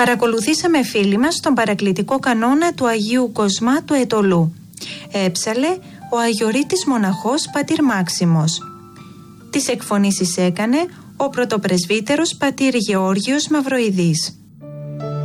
Παρακολουθήσαμε φίλοι μας τον παρακλητικό κανόνα του Αγίου Κοσμά του Αιτωλού. Έψαλε ο Αγιορείτης μοναχός πατήρ Μάξιμος. Τις εκφωνήσεις έκανε ο πρωτοπρεσβύτερος πατήρ Γεώργιος Μαυροειδής.